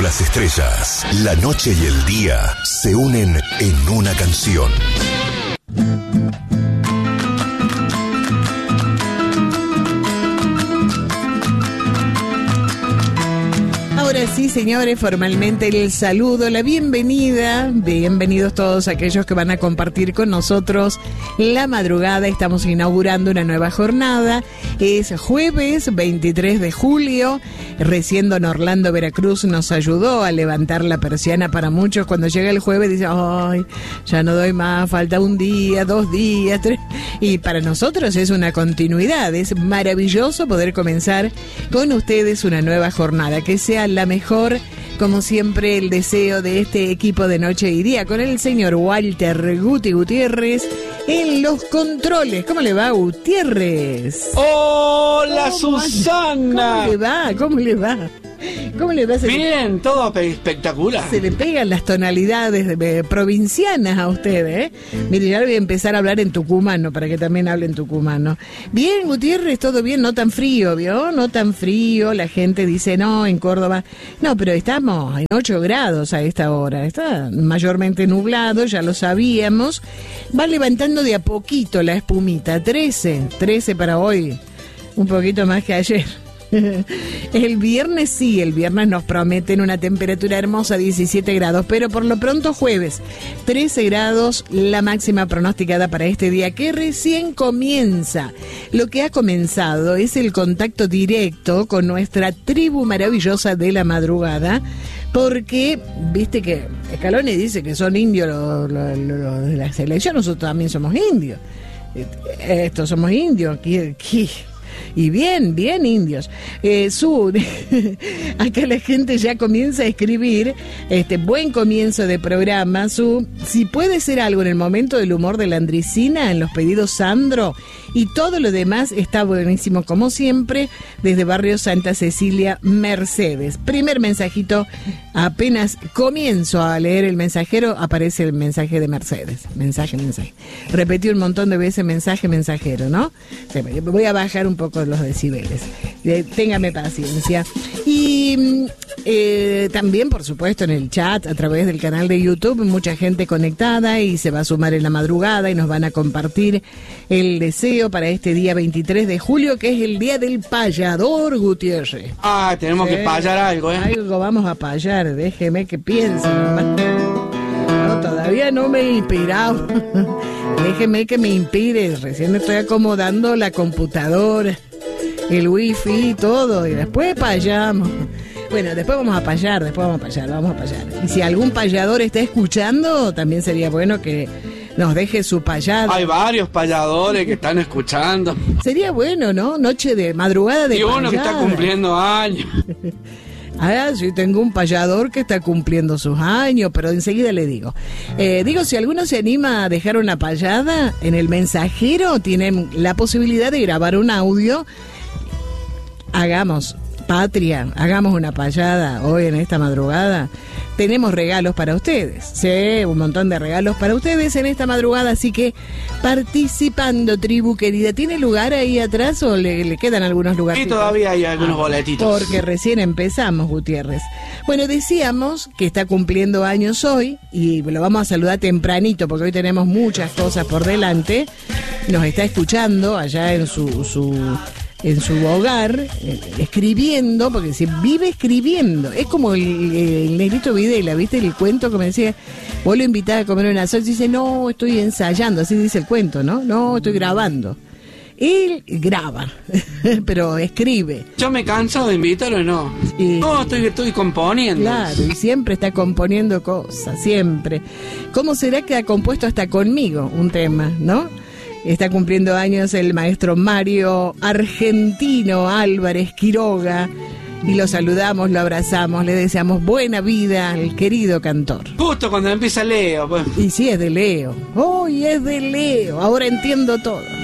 las estrellas. La noche y el día se unen en una canción. Ahora sí, señores, formalmente el saludo, la bienvenida. Bienvenidos todos aquellos que van a compartir con nosotros la madrugada. Estamos inaugurando una nueva jornada. Es jueves 23 de julio. Recién don Orlando Veracruz nos ayudó a levantar la persiana para muchos. Cuando llega el jueves dice, ay, ya no doy más, falta un día, 2 días, 3. Y para nosotros es una continuidad. Es maravilloso poder comenzar con ustedes una nueva jornada. Que sea la mejor, como siempre, el deseo de este equipo de Noche y Día con el señor Walter Guti Gutiérrez en los controles. ¿Cómo le va, Gutiérrez? ¡Hola, Susana! ¿Cómo le va? ¿Cómo le va? ¿Cómo le va? Bien, todo espectacular. Se le pegan las tonalidades provincianas a usted, ¿eh? Mire, ya voy a empezar a hablar en tucumano para que también hable en tucumano. Bien, Gutiérrez, todo bien, no tan frío, ¿vio? No tan frío, la gente dice, no, en Córdoba. No, pero estamos en 8 grados a esta hora, está mayormente nublado, ya lo sabíamos. Va levantando de a poquito la espumita, 13 para hoy, un poquito más que ayer. El viernes sí, el viernes nos prometen una temperatura hermosa, 17 grados, pero por lo pronto jueves, 13 grados, la máxima pronosticada para este día que recién comienza. Lo que ha comenzado es el contacto directo con nuestra tribu maravillosa de la madrugada, porque, viste que Scaloni dice que son indios los de la selección, nosotros también somos indios. Estos somos indios, aquí. Y bien indios. Acá la gente ya comienza a escribir, buen comienzo de programa. Si puede ser algo en el momento del humor de la Andricina, en los pedidos Sandro, y todo lo demás está buenísimo como siempre, desde Barrio Santa Cecilia, Mercedes. Primer mensajito, apenas comienzo a leer el mensajero, aparece el mensaje de Mercedes. Mensaje. Repetí un montón de veces mensajero, ¿no? Voy a bajar un poco los decibeles. Téngame paciencia. Y también, por supuesto, en el chat, a través del canal de YouTube, mucha gente conectada y se va a sumar en la madrugada y nos van a compartir el deseo para este día 23 de julio, que es el día del payador, Gutiérrez. Tenemos que payar algo, ¿eh? Algo vamos a payar, déjeme que piense. No, todavía no me he inspirado. Déjeme que me inspire. Recién estoy acomodando la computadora, el wifi y todo, y después payamos. Bueno, después vamos a payar. Y si algún payador está escuchando, también sería bueno que nos deje su payada. Hay varios payadores que están escuchando. Sería bueno, ¿no? Noche de madrugada de payada. Y uno que está cumpliendo años. Sí, tengo un payador que está cumpliendo sus años, pero enseguida le digo. Si alguno se anima a dejar una payada en el mensajero, tienen la posibilidad de grabar un audio. Hagamos patria, hagamos una payada hoy en esta madrugada. Tenemos regalos para ustedes, sí, un montón de regalos para ustedes en esta madrugada, así que participando, tribu querida. ¿Tiene lugar ahí atrás o le quedan algunos lugares? Sí, todavía hay algunos boletitos. Porque recién empezamos, Gutiérrez. Bueno, decíamos que está cumpliendo años hoy y lo vamos a saludar tempranito porque hoy tenemos muchas cosas por delante. Nos está escuchando allá en su hogar, escribiendo, porque se vive escribiendo. Es como el negrito Videla, ¿viste? El cuento que me decía, vos lo invitás a comer una salsa y dice, no, estoy ensayando, así dice el cuento, ¿no? No, estoy grabando. Él graba, pero escribe. Yo me canso de invitarlo, ¿no? No, estoy componiendo. Claro, y siempre está componiendo cosas, siempre. ¿Cómo será que ha compuesto hasta conmigo un tema, no? Está cumpliendo años el maestro Mario Argentino Álvarez Quiroga y lo saludamos, lo abrazamos, le deseamos buena vida al querido cantor. Justo cuando empieza Leo, pues. Y sí, es de Leo. Hoy es de Leo, ahora entiendo todo.